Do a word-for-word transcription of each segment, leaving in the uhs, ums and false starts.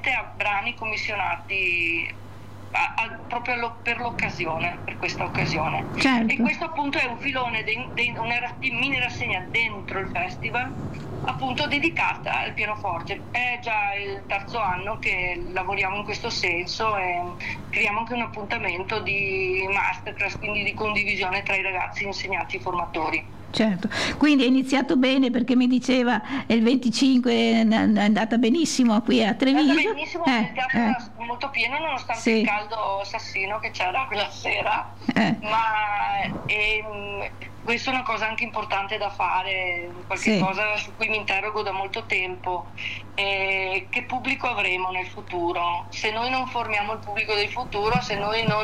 esclusivamente a brani commissionati a, a, proprio allo, per l'occasione, per questa occasione. Certo. E questo appunto è un filone, de, de, una mini rassegna dentro il festival, appunto dedicata al pianoforte. È già il terzo anno che lavoriamo in questo senso e creiamo anche un appuntamento di masterclass, quindi di condivisione tra i ragazzi, insegnanti e formatori. Certo, quindi è iniziato bene, perché mi diceva il venticinque è andata benissimo qui a Treviso. È andata benissimo, eh, il teatro eh. era molto pieno nonostante Sì. il caldo assassino che c'era quella sera, eh. ma e, questa è una cosa anche importante da fare, qualche Sì. cosa su cui mi interrogo da molto tempo. E che pubblico avremo nel futuro? Se noi non formiamo il pubblico del futuro, se noi non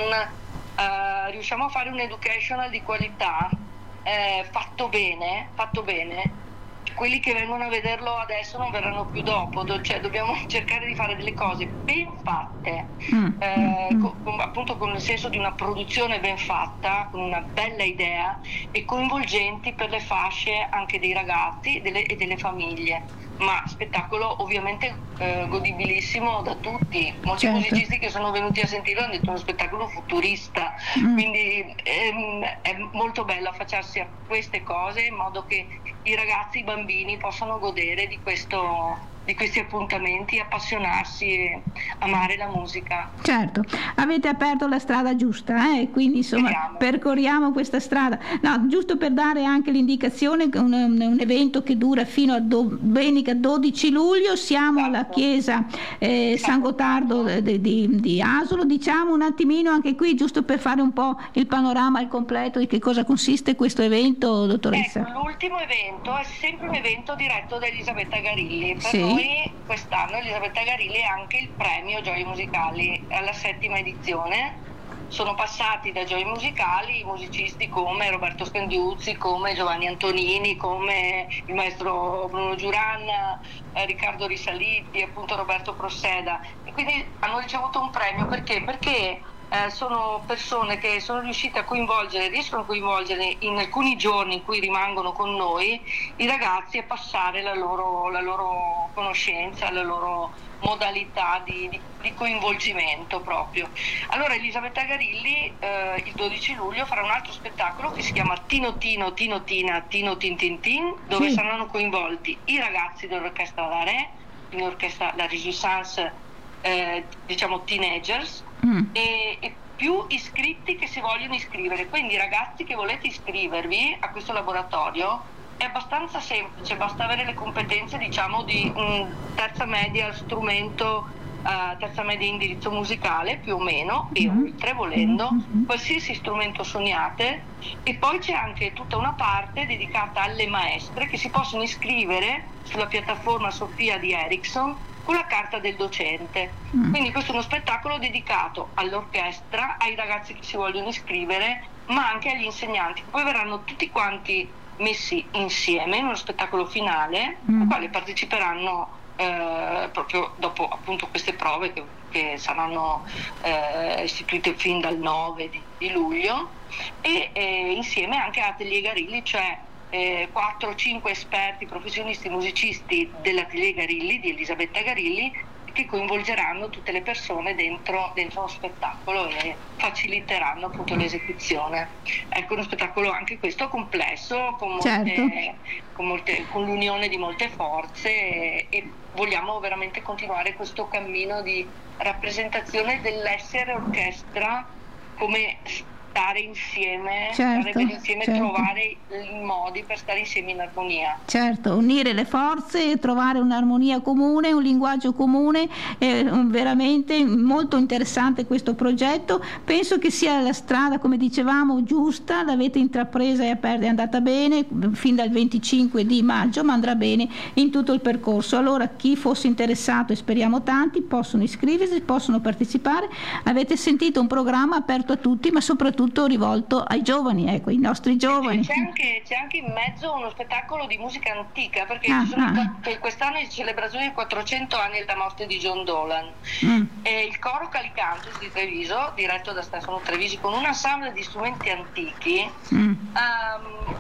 uh, riusciamo a fare un educational di qualità, Eh, fatto bene, fatto bene, quelli che vengono a vederlo adesso non verranno più dopo, do, cioè dobbiamo cercare di fare delle cose ben fatte, mm, eh, mm, con, appunto con il senso di una produzione ben fatta, con una bella idea e coinvolgenti per le fasce anche dei ragazzi delle, e delle famiglie. Ma spettacolo ovviamente eh, godibilissimo da tutti. Molti certo. musicisti che sono venuti a sentirlo hanno detto uno spettacolo futurista, mm. quindi ehm, è molto bello affacciarsi a queste cose in modo che i ragazzi, i bambini possano godere di questo, di questi appuntamenti, appassionarsi e amare la musica. Certo, avete aperto la strada giusta, eh? Quindi insomma Speriamo. Percorriamo questa strada. No, giusto per dare anche l'indicazione, un, un evento che dura fino a do, domenica dodici luglio, siamo Esatto. alla chiesa eh, San Gottardo di, di, di Asolo. Diciamo un attimino anche qui, giusto per fare un po' il panorama al completo di che cosa consiste questo evento, dottoressa. Ecco, l'ultimo evento è sempre un evento diretto da Elisabetta Garilli. Per sì. noi quest'anno Elisabetta Garilli è anche il premio Gioie Musicali alla settima edizione. Sono passati da Gioie Musicali musicisti come Roberto Scandiuzzi, come Giovanni Antonini, come il maestro Bruno Giuran, eh, Riccardo Risaliti, appunto Roberto Prosseda, e quindi hanno ricevuto un premio perché? Perché eh, sono persone che sono riuscite a coinvolgere, riescono a coinvolgere in alcuni giorni in cui rimangono con noi i ragazzi e passare la loro, la loro conoscenza, la loro modalità di, di, di coinvolgimento proprio. Allora Elisabetta Garilli eh, il dodici luglio farà un altro spettacolo che si chiama Tino Tino Tino Tina Tino Tin Tin Tin, dove sì. saranno coinvolti i ragazzi dell'orchestra La Re, l'orchestra La Renaissance, eh, diciamo teenagers, mm. e, e più iscritti che si vogliono iscrivere, quindi ragazzi che volete iscrivervi a questo laboratorio è abbastanza semplice, basta avere le competenze diciamo di um, terza media strumento, uh, terza media indirizzo musicale più o meno e mm-hmm. oltre volendo, mm-hmm. qualsiasi strumento suoniate, e poi c'è anche tutta una parte dedicata alle maestre che si possono iscrivere sulla piattaforma Sofia di Ericsson con la carta del docente. mm. Quindi questo è uno spettacolo dedicato all'orchestra, ai ragazzi che si vogliono iscrivere, ma anche agli insegnanti. Poi verranno tutti quanti messi insieme in uno spettacolo finale mm. al quale parteciperanno eh, proprio dopo appunto queste prove che, che saranno eh, istituite fin dal nove di, di luglio e eh, insieme anche a Atelier Garilli, cioè eh, quattro cinque esperti professionisti musicisti dell'Atelier Garilli di Elisabetta Garilli che coinvolgeranno tutte le persone dentro, dentro lo spettacolo e faciliteranno appunto l'esecuzione. Ecco, uno spettacolo anche questo complesso, con, molte, certo. con, molte, con l'unione di molte forze e, e vogliamo veramente continuare questo cammino di rappresentazione dell'essere orchestra come stare insieme, certo, stare bene insieme, certo. trovare i modi per stare insieme in armonia. Certo, unire le forze, trovare un'armonia comune, un linguaggio comune, è veramente molto interessante questo progetto. Penso che sia la strada, come dicevamo, giusta, l'avete intrapresa e aperta, è andata bene fin dal venticinque di maggio, ma andrà bene in tutto il percorso. Allora chi fosse interessato, e speriamo tanti, possono iscriversi, possono partecipare. Avete sentito un programma aperto a tutti, ma soprattutto rivolto ai giovani, ecco, i nostri giovani. C'è anche, c'è anche in mezzo uno spettacolo di musica antica, perché ah, ci sono ah. per quest'anno è celebrazione di quattrocento anni dalla morte di John Dolan. Mm. E il coro Calicantus di Treviso, diretto da Stefano Trevisi, con un ensemble di strumenti antichi, mm. um,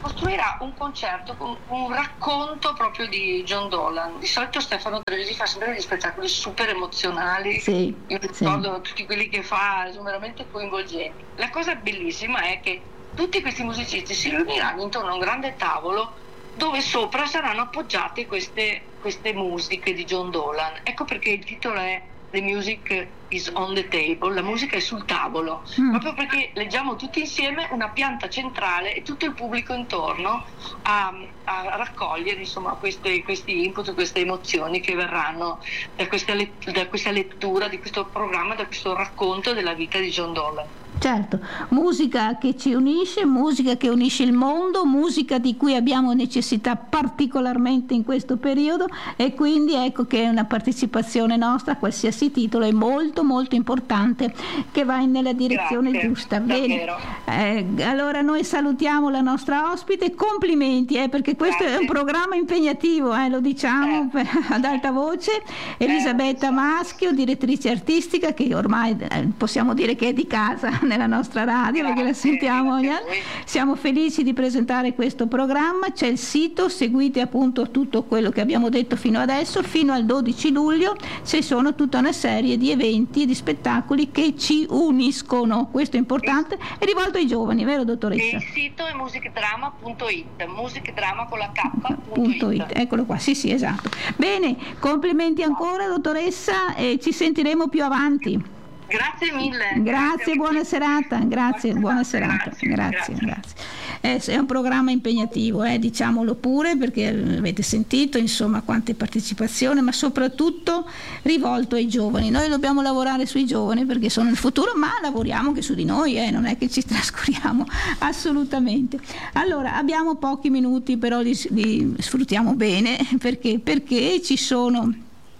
costruirà un concerto con un racconto proprio di John Dolan. Di solito Stefano Trevisi fa sempre degli spettacoli super emozionali, sì, io ricordo sì. tutti quelli che fa, sono veramente coinvolgenti. La cosa bellissima è che tutti questi musicisti si riuniranno intorno a un grande tavolo dove sopra saranno appoggiate queste, queste musiche di John Dolan. Ecco perché il titolo è The Music is on the Table, la musica è sul tavolo, mm. proprio perché leggiamo tutti insieme una pianta centrale e tutto il pubblico intorno a, a raccogliere insomma queste, questi input, queste emozioni che verranno da questa, let- da questa lettura di questo programma, da questo racconto della vita di John Dolan. Certo, musica che ci unisce, musica che unisce il mondo, musica di cui abbiamo necessità particolarmente in questo periodo, e quindi ecco che una partecipazione nostra a qualsiasi titolo è molto molto importante, che va nella direzione Grazie, giusta. Bene, eh, allora noi salutiamo la nostra ospite, complimenti eh, perché questo Grazie. È un programma impegnativo, eh, lo diciamo eh. ad alta voce. Elisabetta eh, Maschio, direttrice artistica, che ormai eh, possiamo dire che è di casa nella nostra radio, grazie, perché la sentiamo ogni anno. Siamo felici di presentare questo programma. C'è il sito, seguite appunto tutto quello che abbiamo detto fino adesso. Fino al dodici luglio ci sono tutta una serie di eventi e di spettacoli che ci uniscono, questo è importante, è rivolto ai giovani, vero dottoressa? E il sito è musicdrama punto it, musicdrama con la K punto it. Eccolo qua, sì sì, esatto. Bene, complimenti ancora dottoressa, e ci sentiremo più avanti. Grazie mille. Grazie, buona serata. Grazie, buona serata. Grazie, grazie. grazie. Eh, è un programma impegnativo, eh, diciamolo pure, perché avete sentito insomma quante partecipazioni, ma soprattutto rivolto ai giovani. Noi dobbiamo lavorare sui giovani perché sono il futuro, ma lavoriamo anche su di noi, eh, non è che ci trascuriamo assolutamente. Allora, abbiamo pochi minuti, però li, li sfruttiamo bene, perché, perché ci sono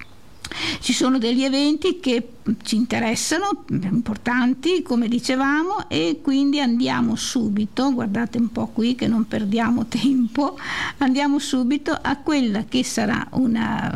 Ci sono degli eventi che ci interessano, importanti, come dicevamo, e quindi andiamo subito, guardate un po' qui che non perdiamo tempo, andiamo subito a quella che sarà una,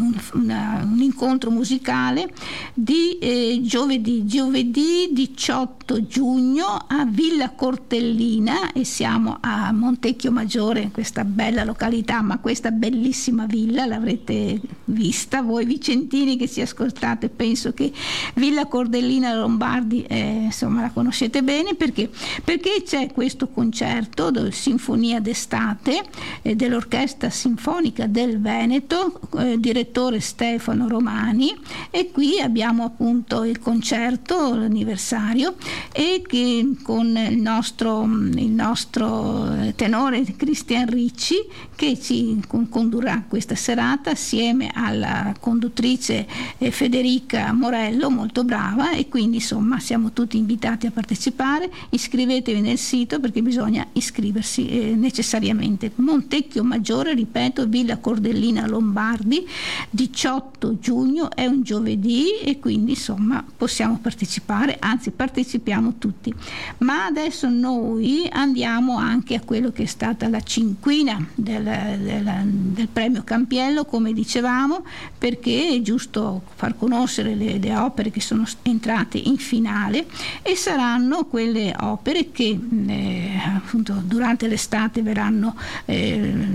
una, un incontro musicale di eh, giovedì, giovedì diciotto giugno a Villa Cortellina, e siamo a Montecchio Maggiore, questa bella località, ma questa bellissima villa l'avrete vista voi vicentini che ci ascoltate, penso che Villa Cortellina Lombardi eh, insomma la conoscete bene, perché perché c'è questo concerto dove, Sinfonia d'estate eh, dell'Orchestra Sinfonica del Veneto, eh, direttore Stefano Romani, e qui abbiamo appunto il concerto, l'anniversario, e che con il nostro, il nostro tenore Cristian Ricci, che ci condurrà questa serata assieme alla conduttrice eh, Federica Morello, molto brava, e quindi insomma siamo tutti invitati a partecipare. Iscrivetevi nel sito perché bisogna iscriversi eh, necessariamente. Montecchio Maggiore, ripeto, Villa Cortellina Lombardi, diciotto giugno, è un giovedì, e quindi insomma possiamo partecipare, anzi partecipiamo tutti. Ma adesso noi andiamo anche a quello che è stata la cinquina del, del, del premio Campiello, come dicevamo, perché è giusto far conoscere le, le opere che sono entrate in finale, e saranno quelle opere che eh, appunto durante l'estate verranno eh,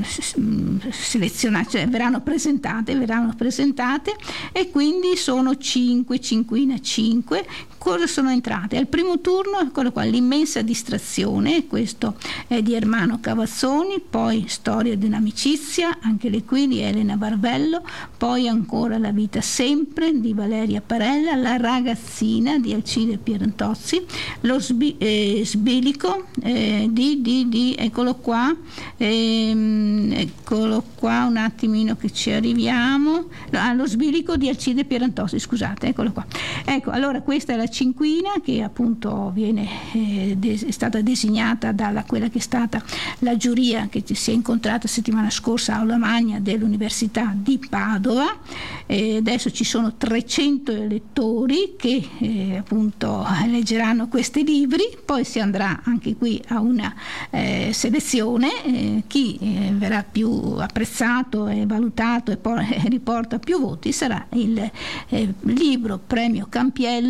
selezionate, cioè verranno presentate, verranno presentate, e quindi sono cinque, cinquina cinque. Cosa sono entrate? Al primo turno, eccolo qua, L'immensa distrazione, questo è di Ermanno Cavazzoni, poi Storia di un'amicizia, anche le qui di Elena Barvello, poi ancora La vita sempre di Valeria Parella, La ragazzina di Alcide Pierantozzi, Lo sbi- eh, sbilico eh, di, di, di, eccolo qua, ehm, eccolo qua, un attimino che ci arriviamo, ah, Lo sbilico di Alcide Pierantozzi, scusate, eccolo qua. Ecco, allora questa è la cinquina, che appunto viene eh, des- è stata designata dalla quella che è stata la giuria che si è incontrata settimana scorsa a Aula Magna dell'Università di Padova. E adesso ci sono trecento lettori che eh, appunto leggeranno questi libri, poi si andrà anche qui a una eh, selezione, eh, chi eh, verrà più apprezzato e valutato e poi riporta più voti sarà il eh, libro Premio Campiello duemilaventuno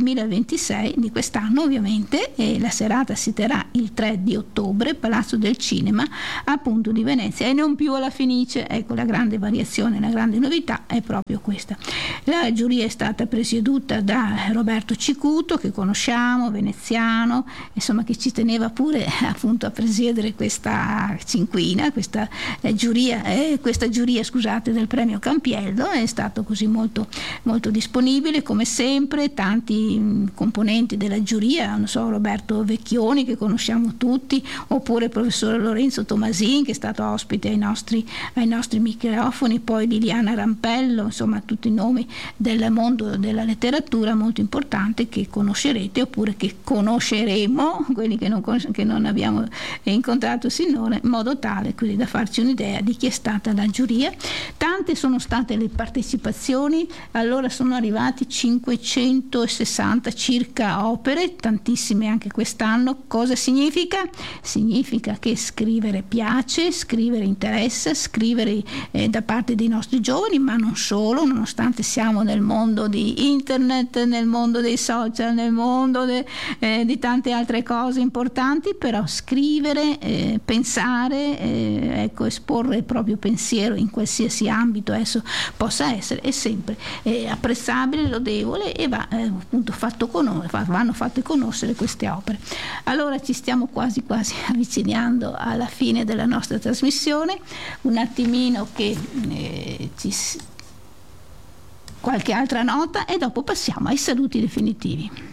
duemilaventisei di quest'anno ovviamente, e la serata si terrà il tre di ottobre, Palazzo del Cinema, appunto di Venezia, e non più alla Fenice. Ecco, la grande variazione, la grande novità è proprio questa. La giuria è stata presieduta da Roberto Cicuto, che conosciamo, veneziano, insomma, che ci teneva pure appunto a presiedere questa cinquina, questa eh, giuria, eh, questa giuria scusate, del premio Campiello. È stato così molto, molto disponibile, come sempre, tanti mh, componenti della giuria, non so, Roberto Vecchioni, che conosciamo tutti, oppure il professore Lorenzo Tomasin, che è stato ospite ai nostri, ai nostri microfoni, poi Liliana Rampello, insomma tutti i nomi del mondo della letteratura molto importanti che conoscerete, oppure che conosceremo, quelli che non, che non abbiamo incontrato sinora, in modo tale così da farci un'idea di chi è stata la giuria. Tante sono state le partecipazioni, allora sono arrivati cinquecentosessanta circa opere, tantissime anche quest'anno. Cosa significa? Significa che scrivere piace, scrivere interessa, scrivere eh, da parte dei nostri giovani, ma non solo, nonostante siamo nel mondo di internet, nel mondo dei social, nel mondo de, eh, di tante altre cose importanti, però scrivere, eh, pensare, eh, ecco, esporre il proprio pensiero in qualsiasi ambito esso possa essere, è sempre eh, apprezzabile, lodevole, e va eh, appunto fatto conoscere, vanno fatte conoscere queste opere. Allora ci stiamo quasi quasi avvicinando alla fine della nostra trasmissione, un attimino che eh, ci qualche altra nota e dopo passiamo ai saluti definitivi.